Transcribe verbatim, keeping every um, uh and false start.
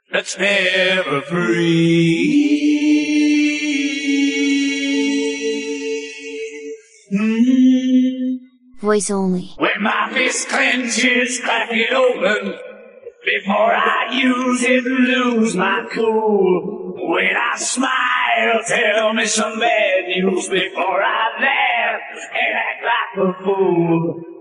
that's never free. Mm. Voice only. When my fist clenches, crack it open. Before I use it, lose my cool. When I smile, tell me some bad news. Before I laugh and act like a fool.